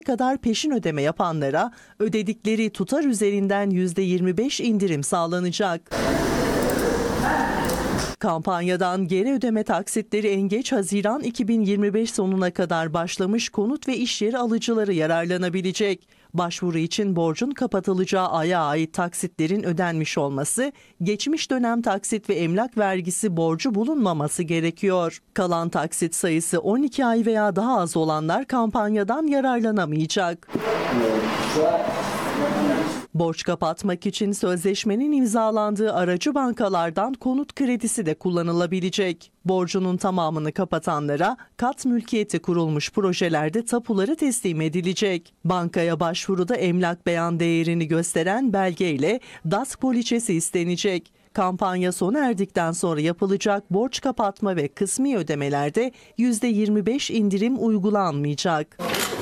kadar peşin ödeme yapanlara ödedikleri tutar üzerinden %25 indirim sağlanacak. Kampanyadan geri ödeme taksitleri en geç Haziran 2025 sonuna kadar başlamış konut ve iş yeri alıcıları yararlanabilecek. Başvuru için borcun kapatılacağı aya ait taksitlerin ödenmiş olması, geçmiş dönem taksit ve emlak vergisi borcu bulunmaması gerekiyor. Kalan taksit sayısı 12 ay veya daha az olanlar kampanyadan yararlanamayacak. Borç kapatmak için sözleşmenin imzalandığı aracı bankalardan konut kredisi de kullanılabilecek. Borcunun tamamını kapatanlara kat mülkiyeti kurulmuş projelerde tapuları teslim edilecek. Bankaya başvuruda emlak beyan değerini gösteren belgeyle DASK poliçesi istenecek. Kampanya sona erdikten sonra yapılacak borç kapatma ve kısmi ödemelerde %25 indirim uygulanmayacak.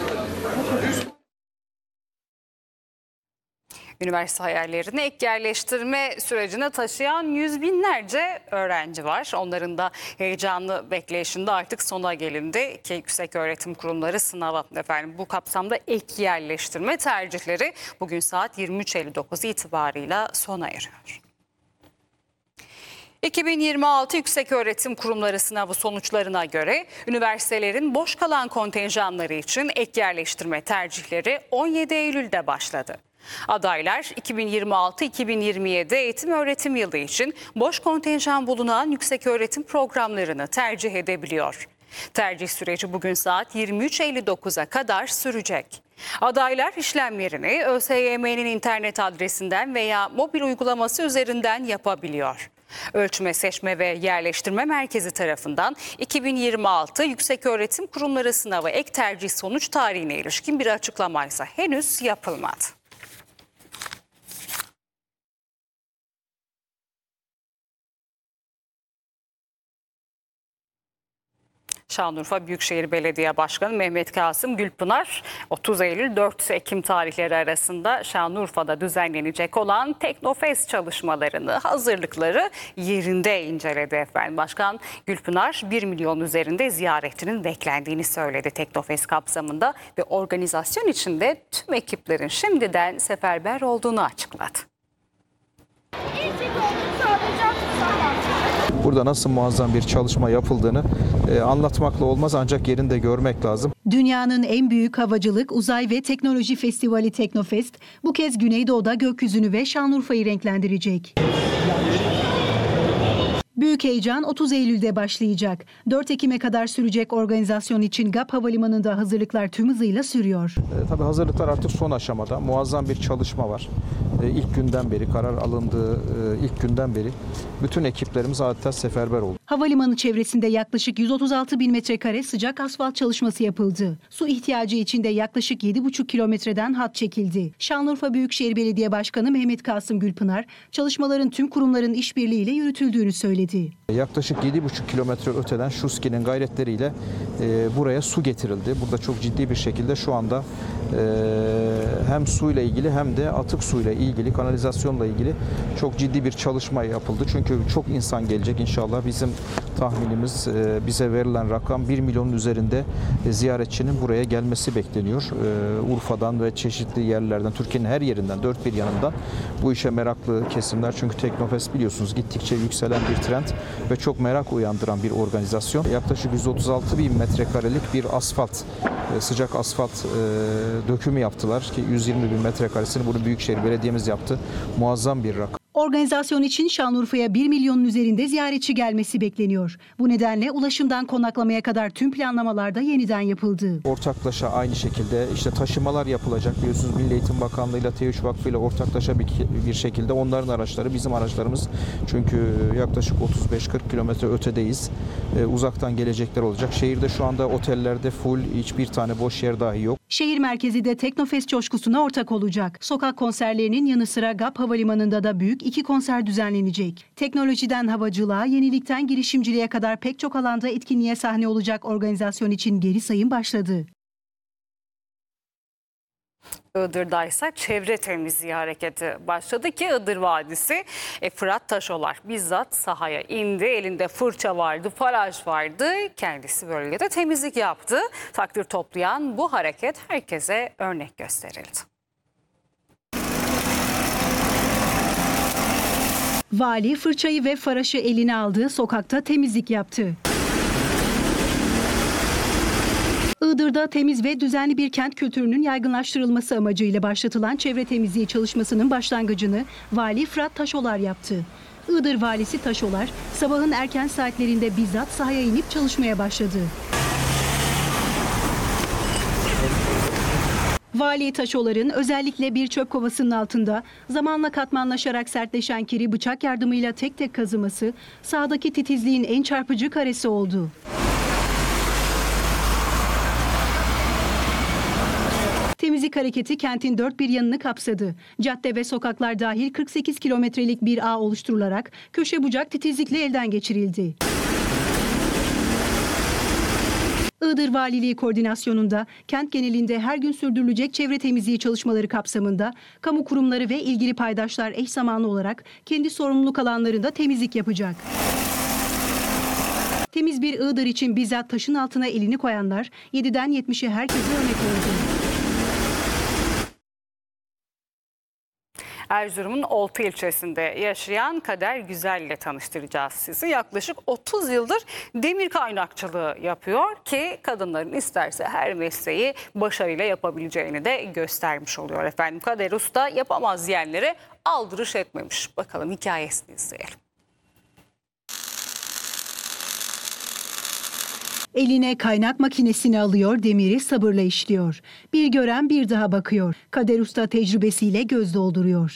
Üniversite hayallerini ek yerleştirme sürecine taşıyan yüz binlerce öğrenci var. Onların da heyecanlı bekleyişinde artık sona gelindi ki yükseköğretim kurumları sınava bu kapsamda ek yerleştirme tercihleri bugün saat 23.59 itibarıyla sona eriyor. 2026 Yükseköğretim Kurumları sınavı sonuçlarına göre üniversitelerin boş kalan kontenjanları için ek yerleştirme tercihleri 17 Eylül'de başladı. Adaylar 2026-2027 eğitim öğretim yılı için boş kontenjan bulunan yükseköğretim programlarını tercih edebiliyor. Tercih süreci bugün saat 23.59'a kadar sürecek. Adaylar işlemlerini ÖSYM'nin internet adresinden veya mobil uygulaması üzerinden yapabiliyor. Ölçme, Seçme ve Yerleştirme Merkezi tarafından 2026 Yükseköğretim Kurumları sınavı ek tercih sonuç tarihine ilişkin bir açıklama ise henüz yapılmadı. Şanlıurfa Büyükşehir Belediye Başkanı Mehmet Kasım Gülpınar 30 Eylül 4 Ekim tarihleri arasında Şanlıurfa'da düzenlenecek olan Teknofest çalışmalarını, hazırlıkları yerinde inceledi Başkan Gülpınar 1 milyon üzerinde ziyaretçinin beklendiğini söyledi Teknofest kapsamında ve organizasyon içinde tüm ekiplerin şimdiden seferber olduğunu açıkladı. Burada nasıl muazzam bir çalışma yapıldığını anlatmakla olmaz ancak yerinde görmek lazım. Dünyanın en büyük havacılık, uzay ve teknoloji festivali Teknofest bu kez Güneydoğu'da gökyüzünü ve Şanlıurfa'yı renklendirecek. Büyük heyecan 30 Eylül'de başlayacak. 4 Ekim'e kadar sürecek organizasyon için GAP Havalimanı'nda hazırlıklar tüm hızıyla sürüyor. Tabii hazırlıklar artık son aşamada. Muazzam bir çalışma var. İlk günden beri, karar alındığı ilk günden beri bütün ekiplerimiz adeta seferber oldu. Havalimanı çevresinde yaklaşık 136 bin metrekare sıcak asfalt çalışması yapıldı. Su ihtiyacı için de yaklaşık 7,5 kilometreden hat çekildi. Şanlıurfa Büyükşehir Belediye Başkanı Mehmet Kasım Gülpınar, çalışmaların tüm kurumların işbirliğiyle yürütüldüğünü söyledi. Yaklaşık 7,5 kilometre öteden Şuski'nin gayretleriyle buraya su getirildi. Burada çok ciddi bir şekilde şu anda hem suyla ilgili hem de atık suyla ilgili, kanalizasyonla ilgili çok ciddi bir çalışma yapıldı. Çünkü çok insan gelecek inşallah. Bizim tahminimiz, bize verilen rakam 1 milyonun üzerinde ziyaretçinin buraya gelmesi bekleniyor. Urfa'dan ve çeşitli yerlerden, Türkiye'nin her yerinden, dört bir yanından bu işe meraklı kesimler. Çünkü Teknofest biliyorsunuz gittikçe yükselen bir trend ve çok merak uyandıran bir organizasyon. Yaklaşık 136 bin metrekarelik bir asfalt, sıcak asfalt dökümü yaptılar ki 120 bin metrekaresini bunu Büyükşehir Belediye'miz yaptı. Muazzam bir rakam. Organizasyon için Şanlıurfa'ya 1 milyonun üzerinde ziyaretçi gelmesi bekleniyor. Bu nedenle ulaşımdan konaklamaya kadar tüm planlamalar da yeniden yapıldı. Ortaklaşa aynı şekilde işte taşımalar yapılacak. Biliyorsunuz Milli Eğitim Bakanlığı ile T3 Vakfı ile ortaklaşa bir şekilde onların araçları, bizim araçlarımız. Çünkü yaklaşık 35-40 kilometre ötedeyiz. Uzaktan gelecekler olacak. Şehirde şu anda otellerde full, hiçbir tane boş yer dahi yok. Şehir merkezi de Teknofest coşkusuna ortak olacak. Sokak konserlerinin yanı sıra GAP Havalimanı'nda da büyük 2 konser düzenlenecek. Teknolojiden havacılığa, yenilikten girişimciliğe kadar pek çok alanda etkinliğe sahne olacak organizasyon için geri sayım başladı. Iğdır'daysa çevre temizliği hareketi başladı ki Iğdır Vadisi Fırat Taşolar bizzat sahaya indi. Elinde fırça vardı, faraj vardı. Kendisi bölgede temizlik yaptı. Takdir toplayan bu hareket herkese örnek gösterildi. Vali fırçayı ve faraşı eline aldı, sokakta temizlik yaptı. Iğdır'da temiz ve düzenli bir kent kültürünün yaygınlaştırılması amacıyla başlatılan çevre temizliği çalışmasının başlangıcını Vali Fırat Taşolar yaptı. Iğdır Valisi Taşolar sabahın erken saatlerinde bizzat sahaya inip çalışmaya başladı. Vali Taşolar'ın özellikle bir çöp kovasının altında zamanla katmanlaşarak sertleşen kiri bıçak yardımıyla tek tek kazıması sahadaki titizliğin en çarpıcı karesi oldu. Temizlik hareketi kentin dört bir yanını kapsadı. Cadde ve sokaklar dahil 48 kilometrelik bir ağ oluşturularak köşe bucak titizlikle elden geçirildi. Iğdır Valiliği koordinasyonunda kent genelinde her gün sürdürülecek çevre temizliği çalışmaları kapsamında kamu kurumları ve ilgili paydaşlar eş zamanlı olarak kendi sorumluluk alanlarında temizlik yapacak. Temiz bir Iğdır için bizzat taşın altına elini koyanlar 7'den 70'e herkese örnek oldu. Erzurum'un Oltu ilçesinde yaşayan Kader Güzel ile tanıştıracağız sizi. Yaklaşık 30 yıldır demir kaynakçılığı yapıyor ki kadınların isterse her mesleği başarıyla yapabileceğini de göstermiş oluyor efendim. Kader Usta yapamaz diyenlere aldırış etmemiş. Bakalım hikayesini izleyelim. Eline kaynak makinesini alıyor, demiri sabırla işliyor. Bir gören bir daha bakıyor. Kader Usta tecrübesiyle göz dolduruyor.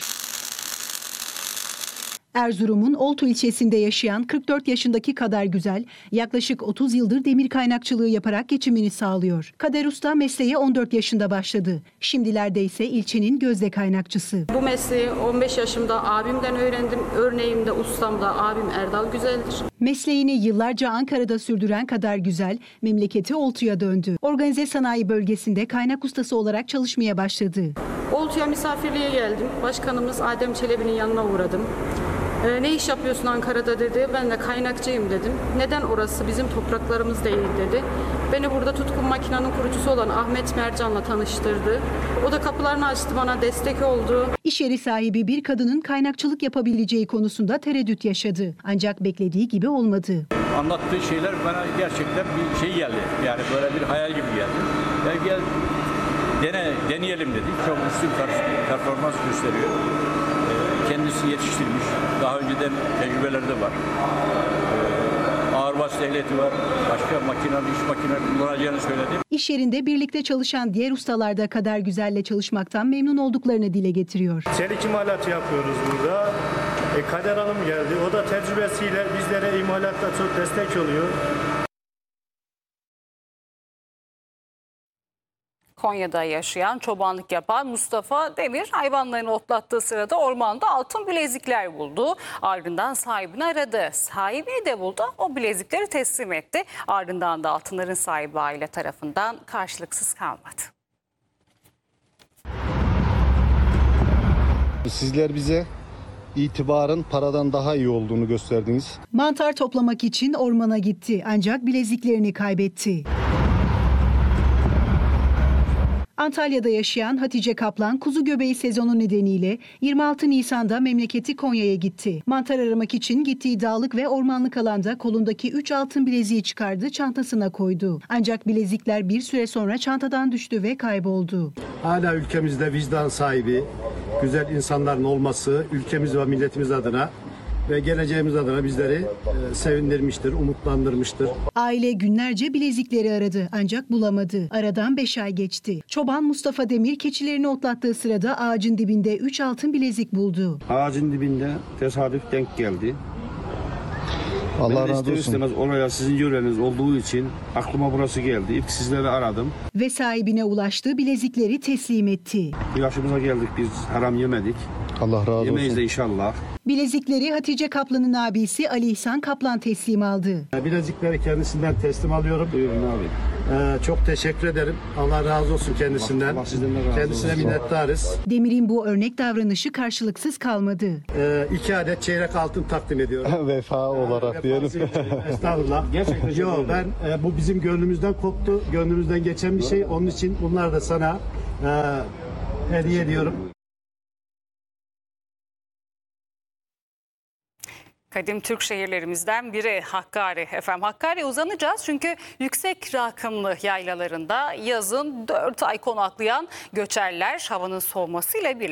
Erzurum'un Oltu ilçesinde yaşayan 44 yaşındaki Kader Güzel, yaklaşık 30 yıldır demir kaynakçılığı yaparak geçimini sağlıyor. Kader Usta mesleğe 14 yaşında başladı. Şimdilerde ise ilçenin gözde kaynakçısı. Bu mesleği 15 yaşımda abimden öğrendim. Örneğimde ustam da abim Erdal Güzel'dir. Mesleğini yıllarca Ankara'da sürdüren Kader Güzel, memleketi Oltu'ya döndü. Organize sanayi bölgesinde kaynak ustası olarak çalışmaya başladı. Oltu'ya misafirliğe geldim. Başkanımız Adem Çelebi'nin yanına uğradım. Ne iş yapıyorsun Ankara'da dedi. Ben de kaynakçıyım dedim. Neden orası bizim topraklarımız değil dedi. Beni burada Tutkun Makina'nın kurucusu olan Ahmet Mercan'la tanıştırdı. O da kapılarını açtı, bana destek oldu. İş yeri sahibi bir kadının kaynakçılık yapabileceği konusunda tereddüt yaşadı. Ancak beklediği gibi olmadı. Anlattığı şeyler bana gerçekten bir şey geldi. Yani böyle bir hayal gibi geldi. Gel deneyelim dedik. Çok üstün performans gösteriyor. Kendisi yetiştirmiş. Daha önceden tecrübeleri de var. Ağır vasıta ehliyeti var. Başka iş makineleri kullanacağını söyledi. İş yerinde birlikte çalışan diğer ustalar da Kader Güzel'le çalışmaktan memnun olduklarını dile getiriyor. Çelik imalatı yapıyoruz burada. Kader Hanım geldi. O da tecrübesiyle bizlere imalatta çok destek oluyor. Konya'da yaşayan, çobanlık yapan Mustafa Demir hayvanlarını otlattığı sırada ormanda altın bilezikler buldu. Ardından sahibini aradı. Sahibini de buldu. O bilezikleri teslim etti. Ardından da altınların sahibi aile tarafından karşılıksız kalmadı. Sizler bize itibarın paradan daha iyi olduğunu gösterdiniz. Mantar toplamak için ormana gitti ancak bileziklerini kaybetti. Antalya'da yaşayan Hatice Kaplan kuzu göbeği sezonu nedeniyle 26 Nisan'da memleketi Konya'ya gitti. Mantar aramak için gittiği dağlık ve ormanlık alanda kolundaki 3 altın bileziği çıkardı, çantasına koydu. Ancak bilezikler bir süre sonra çantadan düştü ve kayboldu. Hala ülkemizde vicdan sahibi, güzel insanların olması ülkemiz ve milletimiz adına ve geleceğimiz adına bizleri sevindirmiştir, umutlandırmıştır. Aile günlerce bilezikleri aradı ancak bulamadı. Aradan 5 ay geçti. Çoban Mustafa Demir keçilerini otlattığı sırada ağacın dibinde 3 altın bilezik buldu. Ağacın dibinde tesadüf denk geldi. Allah razı olsun. İstemez oraya sizin yöreniz olduğu için aklıma burası geldi. İlk sizleri aradım. Ve sahibine ulaştı, bilezikleri teslim etti. Bu yaşımıza geldik, biz haram yemedik. Allah razı olsun. Yemeyiz de inşallah. Bilezikleri Hatice Kaplan'ın abisi Ali İhsan Kaplan teslim aldı. Bilezikleri kendisinden teslim alıyorum. Buyurun abi. Çok teşekkür ederim. Allah razı olsun kendisinden. Allah sizden de razı olsun. Kendisine minnettarız. Demir'in bu örnek davranışı karşılıksız kalmadı. 2 adet çeyrek altın takdim ediyorum. Vefa olarak diyelim. Estağfurullah. Yo, ben bu bizim gönlümüzden koptu. Gönlümüzden geçen bir şey. Onun için bunlar da sana hediye ediyorum. Kadim Türk şehirlerimizden biri Hakkari. Efendim Hakkari'ye uzanacağız çünkü yüksek rakımlı yaylalarında yazın 4 ay konaklayan göçerler havanın soğumasıyla birlikte